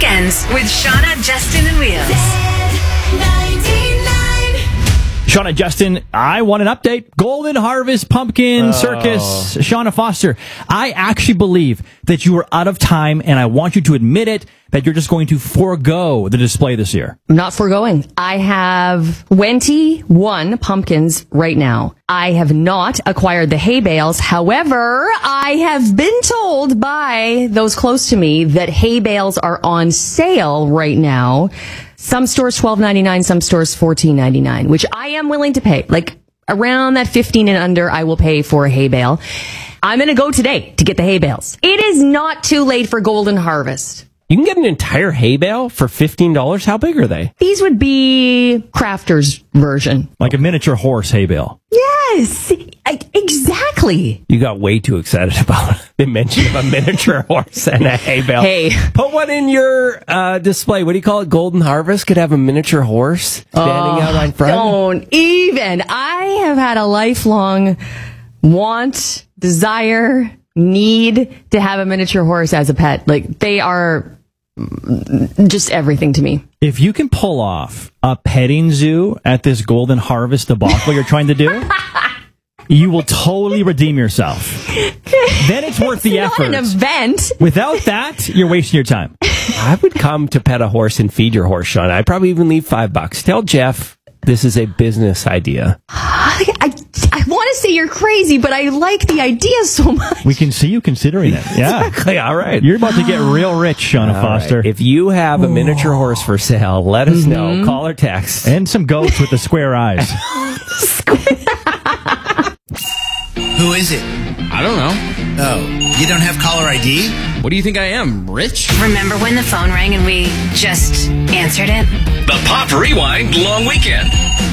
Weekends with Shauna, Justin, and Wheels. Shauna, Justin, I want an update. Golden Harvest Pumpkin Circus. Shauna Foster, I actually believe that you are out of time, and I want you to admit it, that you're just going to forego the display this year. I'm not foregoing. I have 21 pumpkins right now. I have not acquired the hay bales. However, I have been told by those close to me that hay bales are on sale right now. Some stores $12.99, some stores $14.99, which I am willing to pay. Like around that 15 and under, I will pay for a hay bale. I'm going to go today to get the hay bales. It is not too late for Golden Harvest. You can get an entire hay bale for $15. How big are they? These would be Crafter's version. Like a miniature horse hay bale. Yes, exactly. You got way too excited about the mention of a miniature horse and a hay bale. Hey. Put one in your display. What do you call it? Golden Harvest could have a miniature horse standing out on front. Don't even. I have had a lifelong want, desire, need to have a miniature horse as a pet. Like, they are just everything to me. If you can pull off a petting zoo at this Golden Harvest debacle you're trying to do, you will totally redeem yourself. Then it's worth the effort. Not an event. Without that, you're wasting your time. I would come to pet a horse and feed your horse, Sean. I'd probably even leave $5. Tell Jeff this is a business idea. I want to say you're crazy, but I like the idea so much. We can see you considering it. Yeah. Exactly. All right. You're about to get real rich, Shauna Foster. Right. If you have a miniature horse for sale, let us know. Call or text. And some goats with the square eyes. Who is it? I don't know. Oh, you don't have caller ID? What do you think I am, rich? Remember when the phone rang and we just answered it? The Pop Rewind Long Weekend.